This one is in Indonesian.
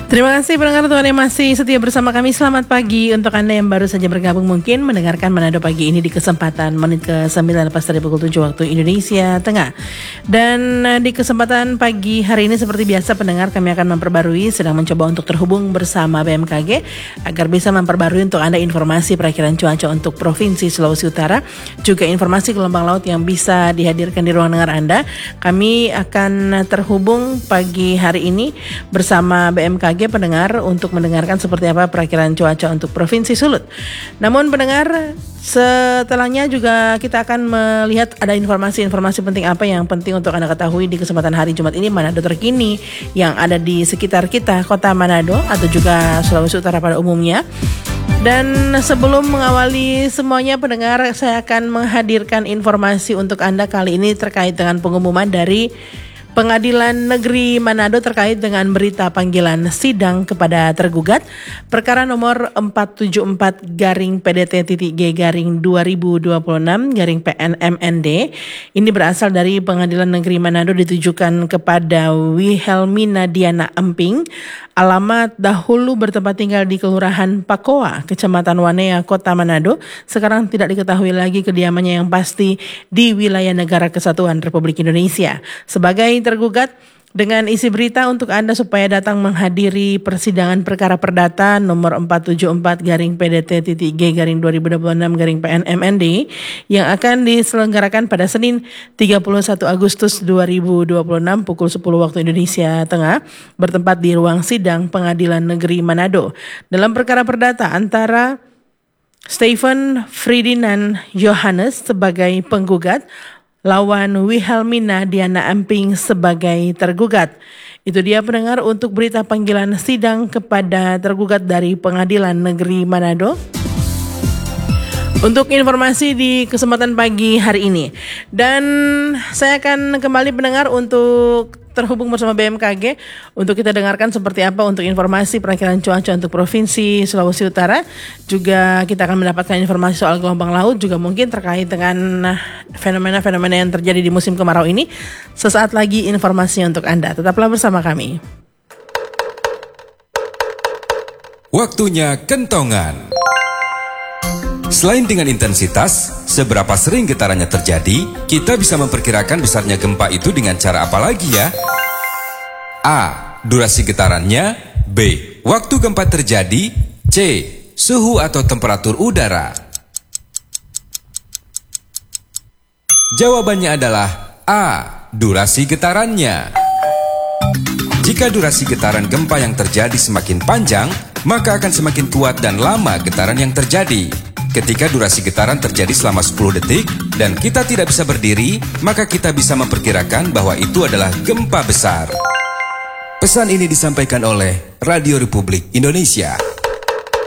Terima kasih pendengar Tuhan yang masih setia bersama kami. Selamat pagi untuk Anda yang baru saja bergabung mungkin mendengarkan Manado Pagi ini di kesempatan menit ke-9 lepas dari pukul 7 waktu Indonesia Tengah. Dan di kesempatan pagi hari ini seperti biasa pendengar kami akan memperbarui, sedang mencoba untuk terhubung bersama BMKG agar bisa memperbarui untuk Anda informasi perakiraan cuaca untuk Provinsi Sulawesi Utara, juga informasi gelombang laut yang bisa dihadirkan di ruang dengar Anda. Kami akan terhubung pagi hari ini bersama BMKG pendengar untuk mendengarkan seperti apa perakiraan cuaca untuk Provinsi Sulut. Namun pendengar, setelahnya juga kita akan melihat ada informasi-informasi penting apa yang penting untuk Anda ketahui di kesempatan hari Jumat ini, Manado terkini yang ada di sekitar kita, Kota Manado atau juga Sulawesi Utara pada umumnya. Dan sebelum mengawali semuanya pendengar, saya akan menghadirkan informasi untuk Anda kali ini terkait dengan pengumuman dari Pengadilan Negeri Manado terkait dengan berita panggilan sidang kepada tergugat perkara nomor 474-G-2026-PNMND. Ini berasal dari Pengadilan Negeri Manado, ditujukan kepada Wilhelmina Diana Emping, alamat dahulu bertempat tinggal di Kelurahan Pakoa, Kecamatan Wanea, Kota Manado. Sekarang tidak diketahui lagi kediamannya yang pasti di wilayah Negara Kesatuan Republik Indonesia. Sebagai tergugat, dengan isi berita untuk Anda supaya datang menghadiri persidangan perkara perdata nomor 474-G-2026-PNMND yang akan diselenggarakan pada Senin 31 Agustus 2026 pukul 10 waktu Indonesia Tengah, bertempat di ruang sidang Pengadilan Negeri Manado. Dalam perkara perdata antara Stephen Ferdinand Johannes sebagai penggugat lawan Wilhelmina Diana Emping sebagai tergugat. Itu dia pendengar untuk berita panggilan sidang kepada tergugat dari Pengadilan Negeri Manado. Untuk informasi di kesempatan pagi hari ini. Dan saya akan kembali pendengar untuk terhubung bersama BMKG untuk kita dengarkan seperti apa untuk informasi perakiraan cuaca untuk Provinsi Sulawesi Utara. Juga kita akan mendapatkan informasi soal gelombang laut, juga mungkin terkait dengan fenomena-fenomena yang terjadi di musim kemarau ini. Sesaat lagi informasinya untuk Anda. Tetaplah bersama kami. Waktunya kentongan. Selain dengan intensitas, seberapa sering getarannya terjadi, kita bisa memperkirakan besarnya gempa itu dengan cara apa lagi ya? A. Durasi getarannya. B. Waktu gempa terjadi. C. Suhu atau temperatur udara. Jawabannya adalah A. Durasi getarannya. Jika durasi getaran gempa yang terjadi semakin panjang, maka akan semakin kuat dan lama getaran yang terjadi. Ketika durasi getaran terjadi selama 10 detik dan kita tidak bisa berdiri, maka kita bisa memperkirakan bahwa itu adalah gempa besar. Pesan ini disampaikan oleh Radio Republik Indonesia.